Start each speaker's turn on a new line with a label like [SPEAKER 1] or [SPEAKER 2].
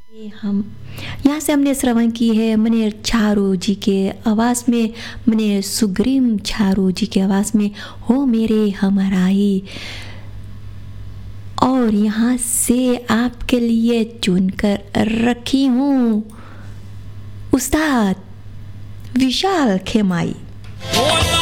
[SPEAKER 1] ये हम यहाँ से हमने श्रवण की है मने छारू जी के आवाज़ में, मने सुग्रीम छारू जी के आवाज़ में हो मेरे हमराई। और यहाँ से आपके लिए चुनकर रखी हूँ उस्ताद विशाल खेमाई।